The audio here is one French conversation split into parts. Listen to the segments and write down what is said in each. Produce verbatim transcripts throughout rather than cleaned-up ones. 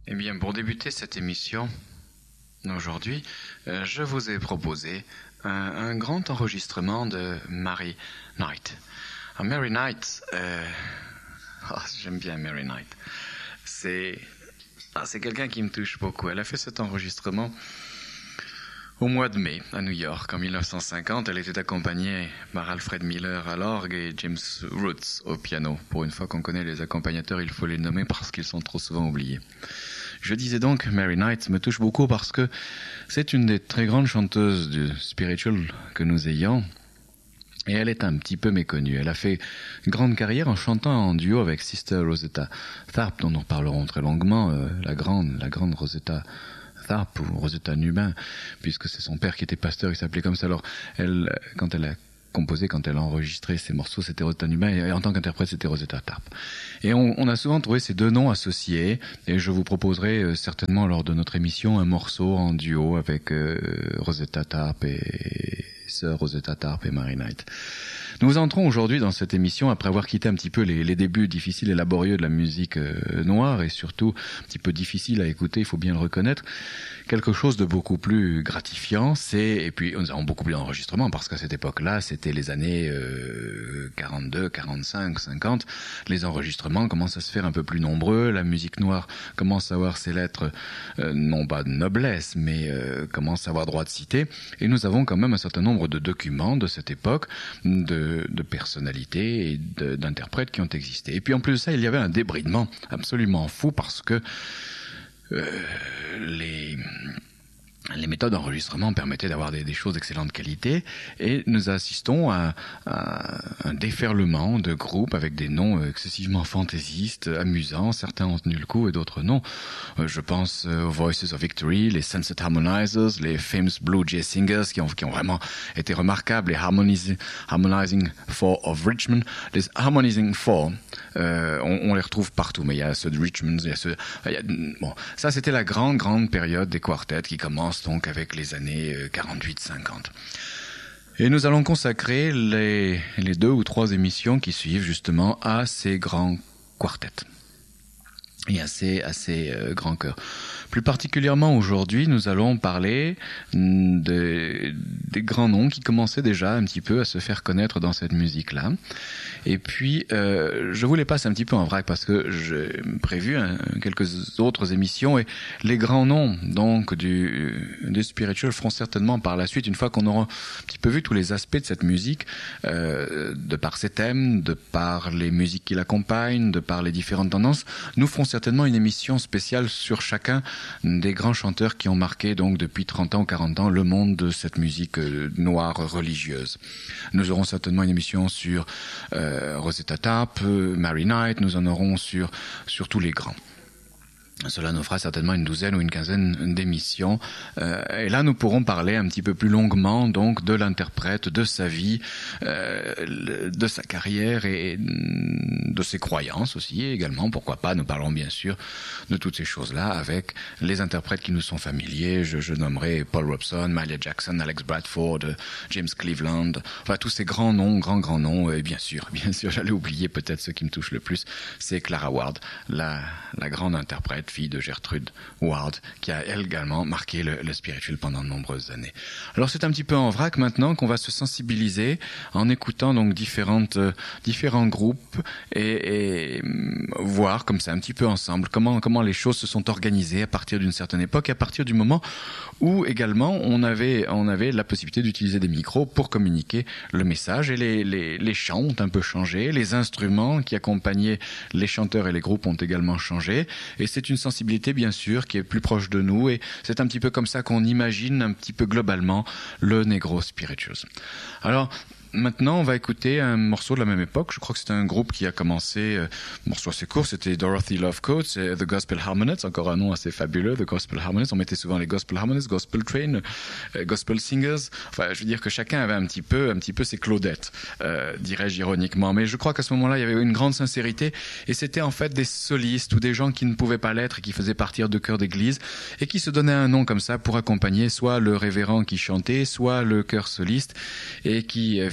Eh bien, pour débuter cette émission, aujourd'hui, euh, je vous ai proposé un, un grand enregistrement de Mary Knight. Alors, Mary Knight, euh... oh, j'aime bien Mary Knight. C'est, ah, c'est quelqu'un qui me touche beaucoup. Elle a fait cet enregistrement au mois de mai, à New York, en dix-neuf cent cinquante. Elle était accompagnée par Alfred Miller à l'orgue et James Roots au piano. Pour une fois qu'on connaît les accompagnateurs, il faut les nommer parce qu'ils sont trop souvent oubliés. Je disais donc, Mary Knight me touche beaucoup parce que c'est une des très grandes chanteuses du spiritual que nous ayons. Et elle est un petit peu méconnue. Elle a fait une grande carrière en chantant en duo avec Sister Rosetta Tharpe, dont nous reparlerons très longuement, euh, la grande, la grande Rosetta Tharpe, ou Rosetta Nubin, puisque c'est son père qui était pasteur, il s'appelait comme ça. Alors, elle, quand elle a composé, quand elle a enregistré ses morceaux, c'était Rosetta Nubin, et en tant qu'interprète, c'était Rosetta Tharpe. Et on, on a souvent trouvé ces deux noms associés, et je vous proposerai euh, certainement lors de notre émission un morceau en duo avec euh, Rosetta Tharpe et sœur Rosetta Tharpe et Mary Knight. Nous entrons aujourd'hui dans cette émission après avoir quitté un petit peu les, les débuts difficiles et laborieux de la musique euh, noire, et surtout un petit peu difficile à écouter, il faut bien le reconnaître, quelque chose de beaucoup plus gratifiant. C'est, et puis nous avons beaucoup plus d'enregistrements parce qu'à cette époque-là, c'était les années euh, quarante-deux, quarante-cinq, cinquante. Les enregistrements commencent à se faire un peu plus nombreux. La musique noire commence à avoir ses lettres, euh, non pas de noblesse, mais euh, commence à avoir droit de cité. Et nous avons quand même un certain nombre de documents de cette époque, de, de personnalités et de, d'interprètes qui ont existé. Et puis en plus de ça, il y avait un débridement absolument fou parce que Euh, les, les méthodes d'enregistrement permettaient d'avoir des, des choses d'excellente qualité, et nous assistons à, à un déferlement de groupes avec des noms excessivement fantaisistes, amusants. Certains ont tenu le coup et d'autres non. Euh, je pense aux Voices of Victory, les Sunset Harmonizers, les Famous Blue Jay Singers qui ont, qui ont vraiment été remarquables, les Harmonizing, Harmonizing Four of Richmond. Les Harmonizing Four, euh, on, on les retrouve partout, mais il y a ceux de Richmond, il y a ceux... Il y a, bon, ça c'était la grande, grande période des quartets qui commence donc avec les années quarante-huit cinquante. Et nous allons consacrer les, les deux ou trois émissions qui suivent justement à ces grands quartets et à ces, à ces euh, grands chœurs. Plus particulièrement aujourd'hui, nous allons parler de, des grands noms qui commençaient déjà un petit peu à se faire connaître dans cette musique-là. Et puis, euh, je vous les passe un petit peu en vrac parce que j'ai prévu un, quelques autres émissions, et les grands noms donc du, du spiritual feront certainement par la suite, une fois qu'on aura un petit peu vu tous les aspects de cette musique, euh, de par ses thèmes, de par les musiques qui l'accompagnent, de par les différentes tendances, nous ferons certainement une émission spéciale sur chacun des grands chanteurs qui ont marqué donc depuis trente ans ou quarante ans le monde de cette musique euh, noire religieuse. Nous aurons certainement une émission sur euh, Rosetta Tharpe, Mary Knight, nous en aurons sur, sur tous les grands. Cela nous fera certainement une douzaine ou une quinzaine d'émissions. Euh, et là, nous pourrons parler un petit peu plus longuement donc de l'interprète, de sa vie, euh, de sa carrière et de ses croyances aussi également. Pourquoi pas, nous parlerons bien sûr de toutes ces choses-là avec les interprètes qui nous sont familiers. Je, je nommerai Paul Robeson, Mahalia Jackson, Alex Bradford, James Cleveland, enfin tous ces grands noms, grands grands noms. Et bien sûr, bien sûr, j'allais oublier peut-être ce qui me touche le plus, c'est Clara Ward, la, la grande interprète, fille de Gertrude Ward, qui a elle également marqué le, le spirituel pendant de nombreuses années. Alors c'est un petit peu en vrac maintenant qu'on va se sensibiliser en écoutant donc différentes, euh, différents groupes et, et voir comme ça un petit peu ensemble comment, comment les choses se sont organisées à partir d'une certaine époque, et à partir du moment où également on avait, on avait la possibilité d'utiliser des micros pour communiquer le message, et les, les, les chants ont un peu changé, les instruments qui accompagnaient les chanteurs et les groupes ont également changé, et c'est une sensibilité bien sûr qui est plus proche de nous, et c'est un petit peu comme ça qu'on imagine un petit peu globalement le Negro Spirituals. Alors maintenant, on va écouter un morceau de la même époque. Je crois que c'était un groupe qui a commencé, euh, un morceau assez court, c'était Dorothy Love Coates et The Gospel Harmonists, encore un nom assez fabuleux, The Gospel Harmonists. On mettait souvent les Gospel Harmonists, Gospel Train, euh, Gospel Singers. Enfin, je veux dire que chacun avait un petit peu, un petit peu ses Claudettes, euh, dirais-je ironiquement. Mais je crois qu'à ce moment-là, il y avait une grande sincérité, et c'était en fait des solistes ou des gens qui ne pouvaient pas l'être et qui faisaient partir de chœurs d'église et qui se donnaient un nom comme ça pour accompagner soit le révérend qui chantait, soit le chœur soliste, et qui euh,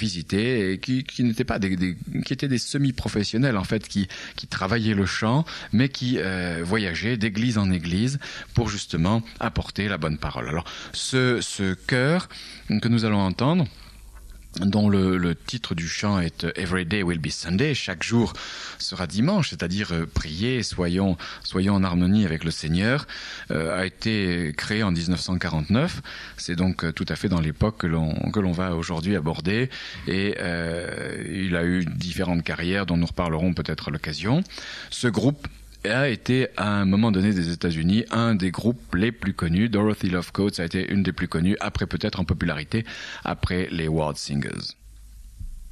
visiter et qui, qui n'étaient pas des, des qui étaient des semi-professionnels en fait, qui qui travaillaient le chant, mais qui euh, voyageaient d'église en église pour justement apporter la bonne parole. Alors ce ce chœur que nous allons entendre, dont le, le titre du chant est « Every day will be Sunday », chaque jour sera dimanche, c'est-à-dire euh, prier, soyons, soyons en harmonie avec le Seigneur, euh, a été créé en dix-neuf cent quarante-neuf. C'est donc euh, tout à fait dans l'époque que l'on, que l'on va aujourd'hui aborder, et euh, il a eu différentes carrières dont nous reparlerons peut-être à l'occasion. Ce groupe a été à un moment donné des États-Unis un des groupes les plus connus. Dorothy Love Coates a été une des plus connues, après peut-être en popularité, après les World Singers.